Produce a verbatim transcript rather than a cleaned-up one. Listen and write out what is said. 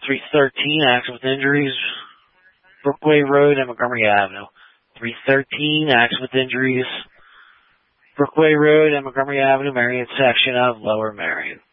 three thirteen, accident with injuries, Brookway Road and Montgomery Avenue. three thirteen, accident with injuries, Brookway Road and Montgomery Avenue, Marion section of Lower Marion.